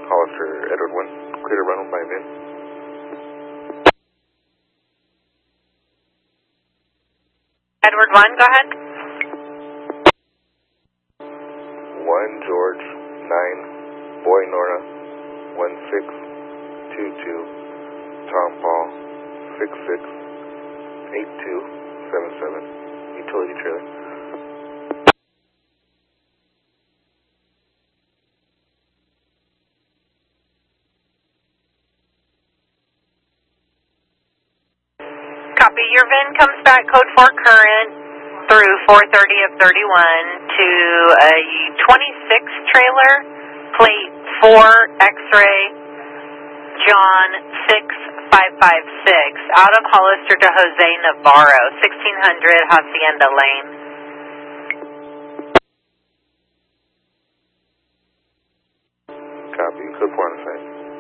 Hollister, Edward 1, clear to run home by VIN. Edward 1, go ahead. 1 George 9 Boy Nora 1622 Tom Paul 668277 utility trailer. Copy. Your VIN comes back code 4 current through 4:30 of 31 to a 26 trailer, plate 4 X-ray John 6556, out of Hollister to Jose Navarro, 1600 Hacienda Lane. Copy. Code 4 on the site.